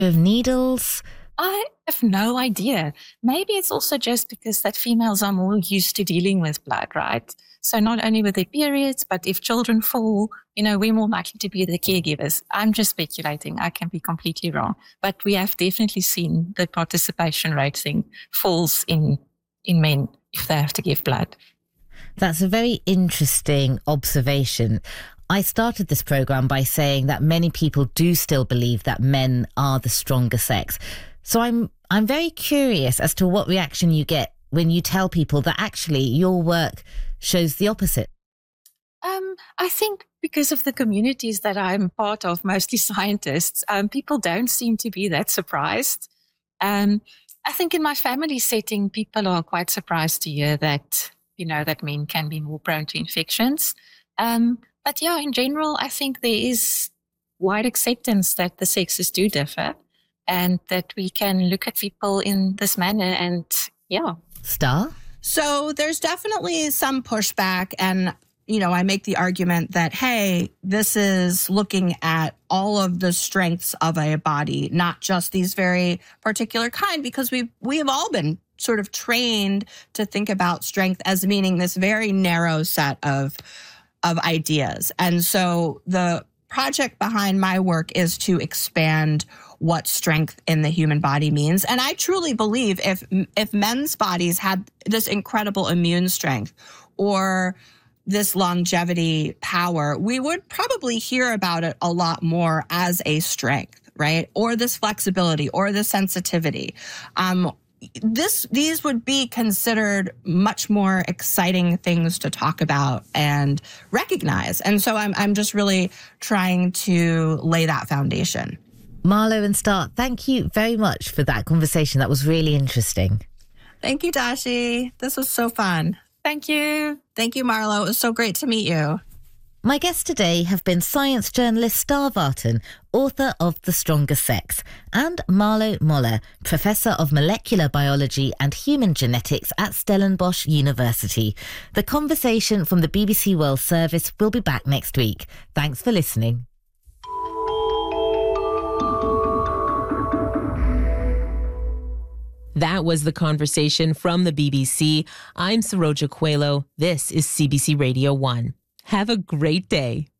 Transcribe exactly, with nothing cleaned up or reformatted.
Of needles? I have no idea. Maybe it's also just because that females are more used to dealing with blood, right? So not only with their periods, but if children fall, you know, we're more likely to be the caregivers. I'm just speculating. I can be completely wrong. But we have definitely seen the participation rate thing falls in, in men if they have to give blood. That's a very interesting observation. I started this program by saying that many people do still believe that men are the stronger sex. So I'm I'm very curious as to what reaction you get when you tell people that actually your work shows the opposite. Um, I think because of the communities that I'm part of, mostly scientists, um, people don't seem to be that surprised. Um, I think in my family setting, people are quite surprised to hear that, you know, that men can be more prone to infections. Um, but yeah, in general, I think there is wide acceptance that the sexes do differ and that we can look at people in this manner and, yeah. Star? So there's definitely some pushback, and you know, I make the argument that, hey, this is looking at all of the strengths of a body, not just these very particular kind, because we we have all been sort of trained to think about strength as meaning this very narrow set of of ideas. And so the project behind my work is to expand what strength in the human body means. And I truly believe if if men's bodies had this incredible immune strength or this longevity power, we would probably hear about it a lot more as a strength, right? Or this flexibility or the sensitivity. Um, this these would be considered much more exciting things to talk about and recognize. And so I'm I'm just really trying to lay that foundation. Marlo and Star, thank you very much for that conversation. That was really interesting. Thank you, Dashi. This was so fun. Thank you. Thank you, Marlo. It was so great to meet you. My guests today have been science journalist Star Vartan, author of The Stronger Sex, and Marlo Moller, Professor of Molecular Biology and Human Genetics at Stellenbosch University. The conversation from the B B C World Service will be back next week. Thanks for listening. That was the conversation from the B B C. I'm Saroja Coelho. This is C B C Radio one. Have a great day.